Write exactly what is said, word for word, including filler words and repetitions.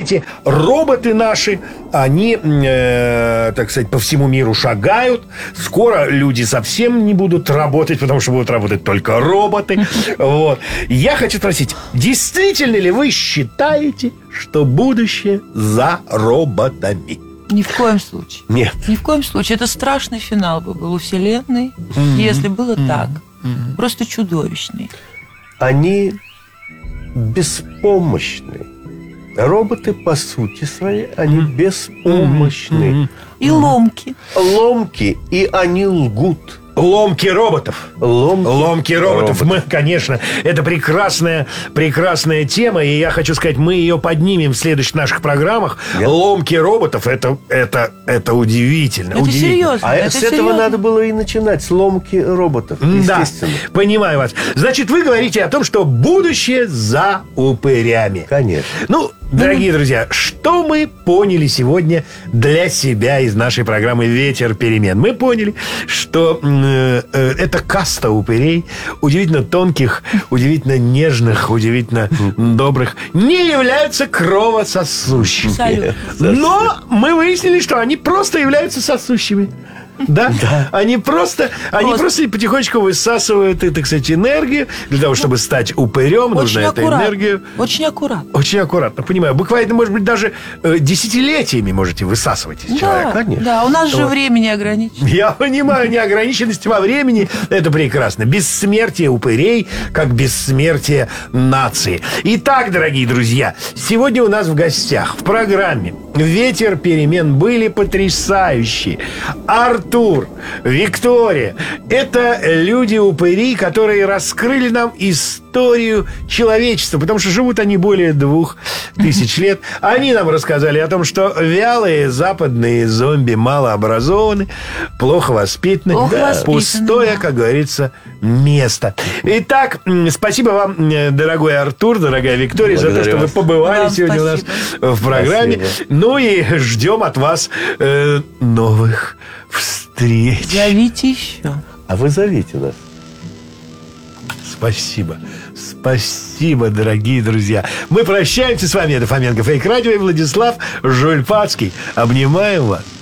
эти роботы наши, они, э, так сказать, по всему миру шагают. Скоро люди совсем не будут работать, потому что будут работать только роботы. Вот. Я хочу спросить, действительно ли вы считаете, что будущее за роботами? Ни в коем случае. Нет. Ни в коем случае. Это страшный финал бы был у Вселенной, mm-hmm. если было mm-hmm. так. Mm-hmm. Просто чудовищный. Они беспомощны. Роботы, по сути своей, они mm-hmm. беспомощны. Mm-hmm. И ломки. Ломки, и они лгут. Ломки роботов. Ломки, Ломки роботов. роботов. Мы, конечно, это прекрасная, прекрасная тема, и я хочу сказать, мы ее поднимем в следующих наших программах. Yeah. Ломки роботов, это, это, это удивительно. Это удивительно. серьезно. А это с серьезно. этого надо было и начинать, с ломки роботов, естественно. Да, понимаю вас. Значит, вы говорите о том, что будущее за упырями. Конечно. Ну, дорогие друзья, что мы поняли сегодня для себя из нашей программы «Ветер перемен»? Мы поняли, что э, э, это каста упырей, удивительно тонких, удивительно нежных, удивительно добрых, не являются кровососущими. Абсолютно. Но мы выяснили, что они просто являются сосущими. Да? Да. Они просто, они Просто. просто потихонечку высасывают, так сказать, энергию. Для того, чтобы стать упырем, нужно эту энергию. Очень аккуратно. Очень аккуратно, понимаю. Буквально, может быть, даже э, десятилетиями можете высасывать из Да, человека. Конечно. да, у нас же Вот. время не ограничено. Я понимаю, неограниченность во времени – это прекрасно. Бессмертие упырей, как бессмертие нации. Итак, дорогие друзья, сегодня у нас в гостях в программе «Ветер перемен» были потрясающие Артур, Виктория. Это люди-упыри, которые раскрыли нам историю человечества, потому что живут они более двух тысяч лет. Они нам рассказали о том, что вялые западные зомби малообразованы, плохо воспитаны, Плохо да, воспитаны, пустое, да. как говорится, место. Итак, спасибо вам, дорогой Артур, дорогая Виктория, Благодарю за то, что вас. вы побывали Вам сегодня спасибо. у нас в программе. Спасибо. Ну и ждем от вас э, новых встреч. Зовите еще. А вы зовите нас. Спасибо. Спасибо, дорогие друзья. Мы прощаемся с вами. Это Фоменко Фейк Радио и Владислав Жульпацкий. Обнимаем вас.